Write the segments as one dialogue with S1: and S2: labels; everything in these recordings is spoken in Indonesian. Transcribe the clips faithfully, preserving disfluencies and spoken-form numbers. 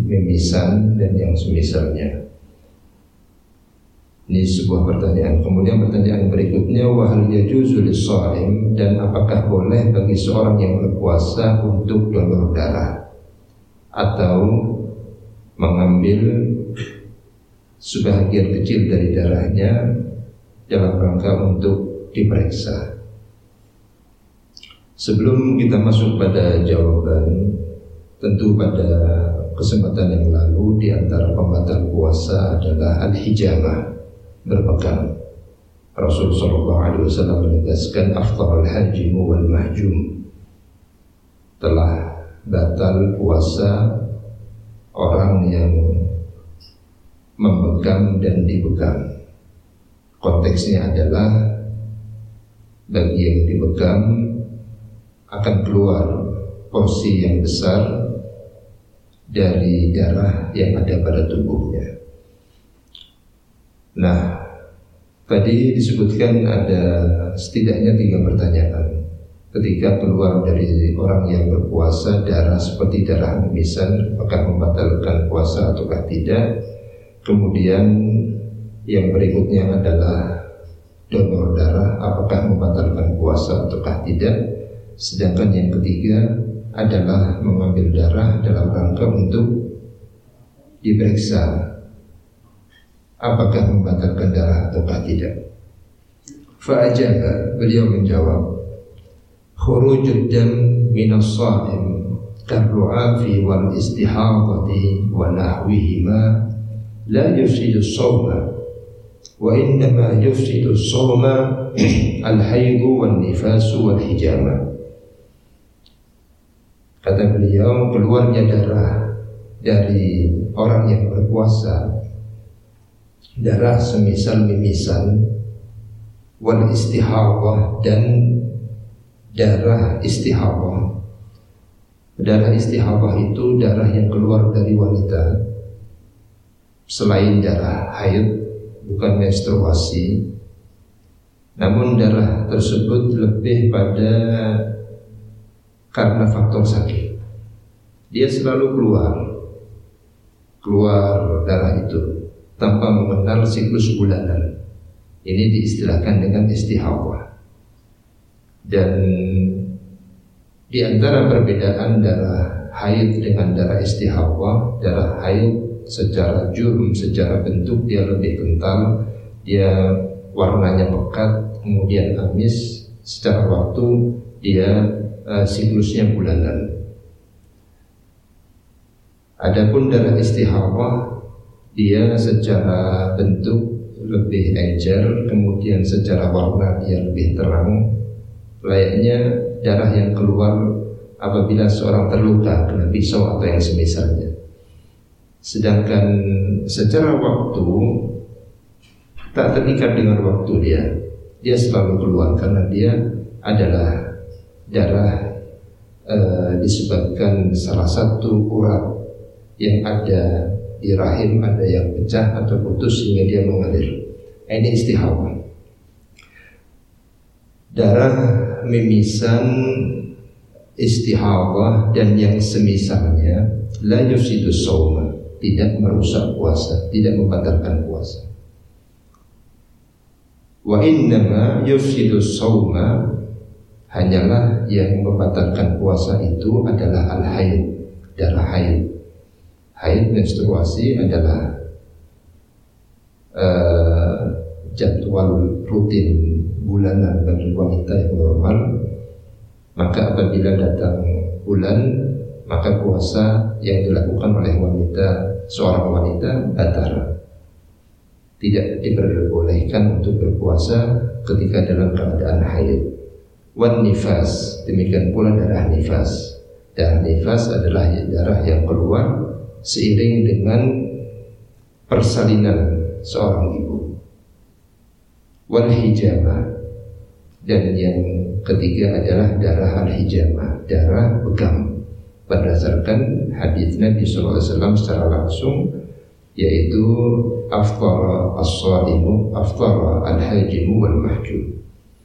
S1: mimisan dan yang semisalnya. Ini sebuah pertanyaan. Kemudian pertanyaan berikutnya, wa hal yajuzu lis-shaim, dan apakah boleh bagi seorang yang berpuasa untuk donor darah atau mengambil sebahagian kecil dari darahnya dalam rangka untuk diperiksa. Sebelum kita masuk pada jawaban, tentu pada kesempatan yang lalu di antara pembatal puasa adalah al-hijamah, berpegang. Rasul sallallahu alaihi wasallam menegaskan afdharul hajimu wal mahjum, telah batal puasa orang yang memegang dan dipegang. Konteksnya adalah bagi yang dipegang akan keluar porsi yang besar dari darah yang ada pada tubuhnya. Nah, tadi disebutkan ada setidaknya tiga pertanyaan. Ketika keluar dari orang yang berpuasa darah seperti darah mimisan, apakah membatalkan puasa ataukah tidak? Kemudian yang berikutnya adalah donor darah, apakah membatalkan puasa ataukah tidak? Sedangkan yang ketiga adalah mengambil darah dalam rangka untuk diperiksa, apakah membatalkan darah ataukah tidak. Fa'ajaba, beliau menjawab, khurujud dam minas sha'im karru'afi wal istihadati wa nahwihima la yufsidu as-shawma wa innama yufsidu as-shawma al-haidu wal nifasu wal hijama. Kata beliau, keluarnya darah dari orang yang berpuasa, darah semisal mimisan, wal istihadah, dan darah istihadah. Darah istihadah itu darah yang keluar dari wanita selain darah haid, bukan menstruasi. Namun darah tersebut lebih pada karena faktor sakit. Dia selalu keluar Keluar darah itu tanpa mengenal siklus bulanan. Ini diistilahkan dengan istihadah. Dan di antara perbedaan darah haid dengan darah istihadah, darah haid secara jurm, secara bentuk dia lebih kental, dia warnanya pekat, kemudian amis. Secara waktu dia Uh, siklusnya bulanan. Adapun darah istihadah, dia secara bentuk lebih encer, kemudian secara warna dia lebih terang, layaknya darah yang keluar apabila seorang terluka kena pisau atau yang semisalnya. Sedangkan secara waktu tak terikat dengan waktu dia, dia selalu keluar karena dia adalah darah e, disebabkan salah satu urat yang ada di rahim ada yang pecah atau putus sehingga dia mengalir. Ini istihadah. Darah mimisan, istihadah dan yang semisalnya la yufsidu shauma, tidak merusak puasa, tidak membatalkan puasa. Wa innama yufsidu shauma, hanyalah yang membatalkan puasa itu adalah al-haid, darah haid. Haid menstruasi adalah uh, jadwal rutin bulanan bagi wanita yang normal. Maka apabila datang bulan, maka puasa yang dilakukan oleh wanita, seorang wanita batal. Tidak diperbolehkan untuk berpuasa ketika dalam keadaan haid. Wan nifas, demikian pula darah nifas. Darah nifas adalah darah yang keluar seiring dengan persalinan seorang ibu. Wal hijamah, dan yang ketiga adalah darah al-hijamah, darah begam, berdasarkan hadis Nabi sallallahu alaihi wasallam secara langsung, yaitu afthara as-shaimu, afthara al-hajimu wal mahjum.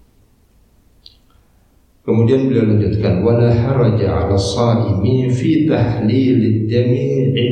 S1: Kemudian beliau lanjutkan, wala haraja 'ala shaimi fi tahlilid dami